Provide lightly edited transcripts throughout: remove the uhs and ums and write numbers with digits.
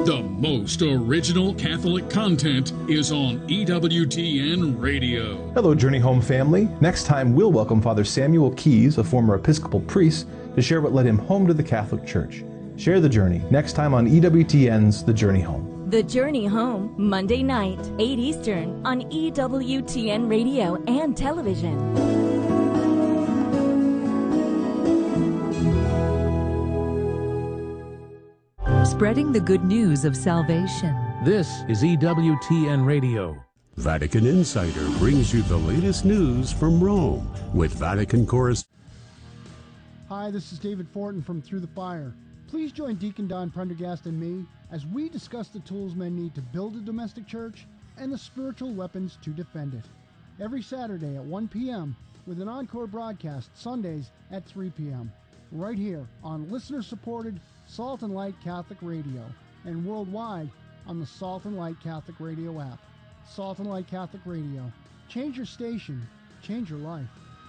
The most original Catholic content is on EWTN Radio. Hello, Journey Home family. Next time, we'll welcome Father Samuel Keyes, a former Episcopal priest, to share what led him home to the Catholic Church. Share the journey next time on EWTN's The Journey Home. The Journey Home, Monday night, 8 Eastern, on EWTN Radio and television. Spreading the good news of salvation. This is EWTN Radio. Vatican Insider brings you the latest news from Rome with Vatican correspondent. Hi, this is David Fortin from Through the Fire. Please join Deacon Don Prendergast and me as we discuss the tools men need to build a domestic church and the spiritual weapons to defend it. Every Saturday at 1 p.m. with an encore broadcast Sundays at 3 p.m. right here on listener-supported Salt and Light Catholic Radio and worldwide on the Salt and Light Catholic Radio app. Salt and Light Catholic Radio. Change your station. Change your life.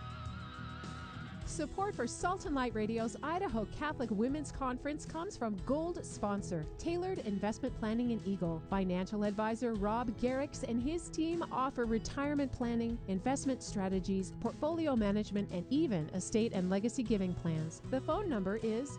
Support for Salt and Light Radio's Idaho Catholic Women's Conference comes from Gold Sponsor, Tailored Investment Planning in Eagle. Financial advisor Rob Garrix and his team offer retirement planning, investment strategies, portfolio management, and even estate and legacy giving plans. The phone number is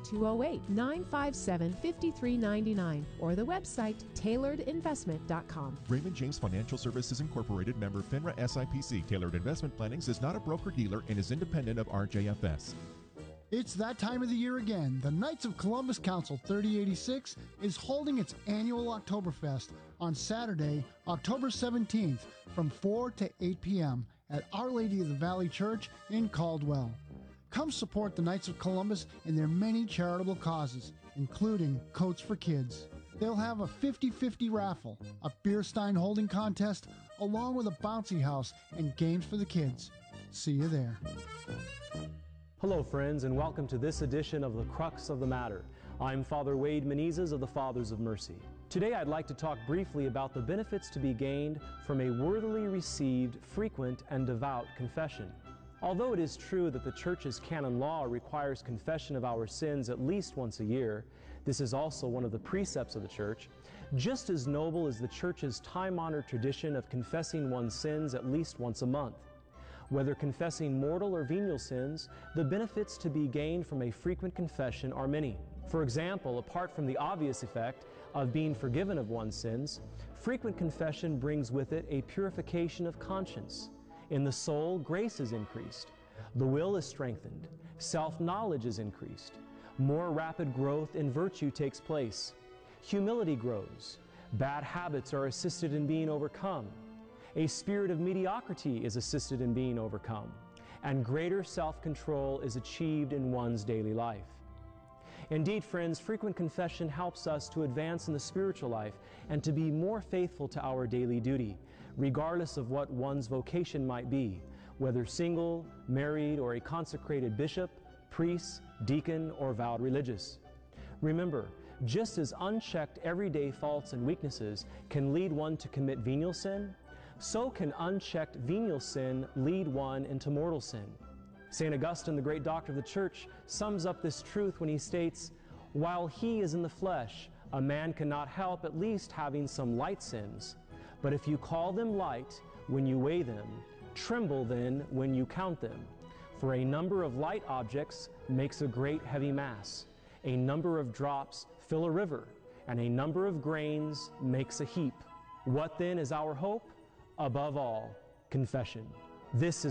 208-957-5399 or the website tailoredinvestment.com. Raymond James Financial Services Incorporated, member FINRA SIPC. Tailored Investment Plannings is not a broker-dealer and is independent of RJFS. It's that time of the year again. The Knights of Columbus Council 3086 is holding its annual Oktoberfest on Saturday, October 17th from 4 to 8 p.m. at Our Lady of the Valley Church in Caldwell. Come support the Knights of Columbus in their many charitable causes, including Coats for Kids. They'll have a 50-50 raffle, a beer stein holding contest, along with a bouncy house and games for the kids. See you there. Hello friends, and welcome to this edition of The Crux of the Matter. I'm Father Wade Menezes of the Fathers of Mercy. Today I'd like to talk briefly about the benefits to be gained from a worthily received, frequent, and devout confession. Although it is true that the Church's canon law requires confession of our sins at least once a year, this is also one of the precepts of the Church. Just as noble is the Church's time-honored tradition of confessing one's sins at least once a month. Whether confessing mortal or venial sins, the benefits to be gained from a frequent confession are many. For example, apart from the obvious effect of being forgiven of one's sins, frequent confession brings with it a purification of conscience. In the soul, grace is increased. The will is strengthened. Self-knowledge is increased. More rapid growth in virtue takes place. Humility grows. Bad habits are assisted in being overcome. A spirit of mediocrity is assisted in being overcome, and greater self-control is achieved in one's daily life. Indeed, friends, frequent confession helps us to advance in the spiritual life and to be more faithful to our daily duty, regardless of what one's vocation might be, whether single, married, or a consecrated bishop, priest, deacon, or vowed religious. Remember, just as unchecked everyday faults and weaknesses can lead one to commit venial sin, so can unchecked venial sin lead one into mortal sin. St. Augustine, the great doctor of the Church, sums up this truth when he states, "While he is in the flesh, a man cannot help at least having some light sins. But if you call them light when you weigh them, tremble then when you count them. For a number of light objects makes a great heavy mass. A number of drops fill a river, and a number of grains makes a heap. What then is our hope? Above all, confession." This is